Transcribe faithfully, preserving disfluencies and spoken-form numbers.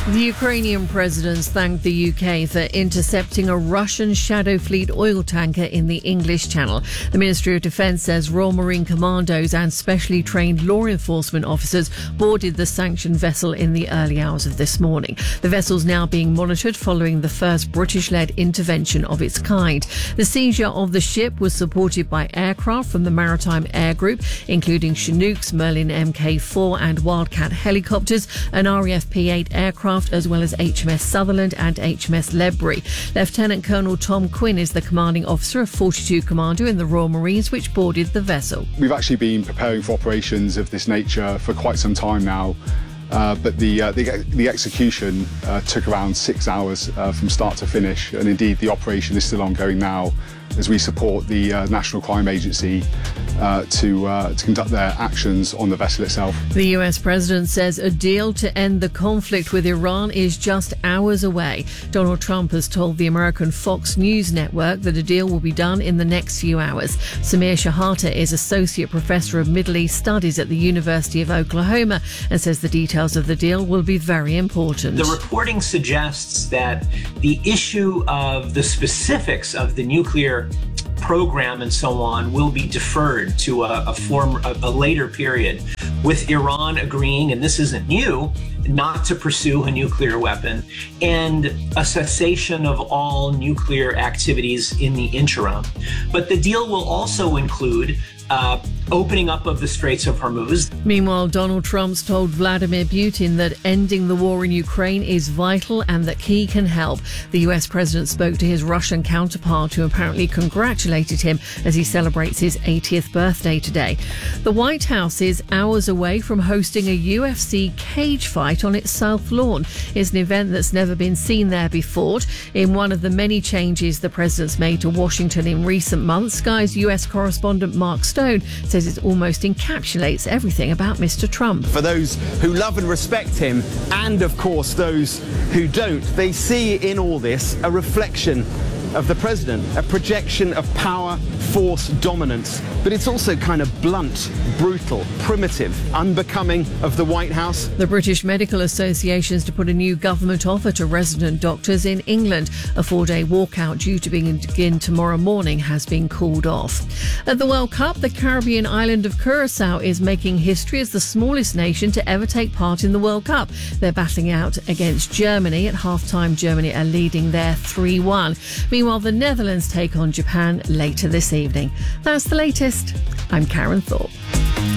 The Ukrainian president thanked the U K for intercepting a Russian Shadow Fleet oil tanker in the English Channel. The Ministry of Defence says Royal Marine Commandos and specially trained law enforcement officers boarded the sanctioned vessel in the early hours of this morning. The vessel's now being monitored following the first British-led intervention of its kind. The seizure of the ship was supported by aircraft from the Maritime Air Group, including Chinooks, Merlin M K four and Wildcat helicopters, an R A F P eight aircraft, as well as H M S Sutherland and H M S Ledbury. Lieutenant Colonel Tom Quinn is the commanding officer of forty-two Commando in the Royal Marines, which boarded the vessel. We've actually been preparing for operations of this nature for quite some time now, uh, but the, uh, the the execution uh, took around six hours uh, from start to finish, and indeed the operation is still ongoing now as we support the uh, National Crime Agency uh, to, uh, to conduct their actions on the vessel itself. The U S president says a deal to end the conflict with Iran is just hours away. Donald Trump has told the American Fox News network that a deal will be done in the next few hours. Samir Shahata is Associate Professor of Middle East Studies at the University of Oklahoma and says the details of the deal will be very important. The reporting suggests that the issue of the specifics of the nuclear program and so on will be deferred to a, a form a, a later period, with Iran agreeing, and this isn't new, not to pursue a nuclear weapon, and a cessation of all nuclear activities in the interim. But the deal will also include uh, opening up of the Straits of Hormuz. Meanwhile, Donald Trump's told Vladimir Putin that ending the war in Ukraine is vital and that he can help. The U S president spoke to his Russian counterpart, who apparently congratulated him as he celebrates his eightieth birthday today. The White House is hours away from hosting a U F C cage fight on its South Lawn. It's an event that's never been seen there before. In one of the many changes the president's made to Washington in recent months, Sky's U S correspondent Mark Stone says it almost encapsulates everything about Mister Trump. For those who love and respect him, and of course those who don't, they see in all this a reflection of the president, a projection of power, force, dominance. But it's also kind of blunt, brutal, primitive, unbecoming of the White House. The British Medical Association is to put a new government offer to resident doctors in England. A four-day walkout due to begin tomorrow morning has been called off. At the World Cup, the Caribbean island of Curacao is making history as the smallest nation to ever take part in the World Cup. They're battling out against Germany. At half-time, Germany are leading there three one. Meanwhile, the Netherlands take on Japan later this evening. That's the latest. I'm Karen Thorpe.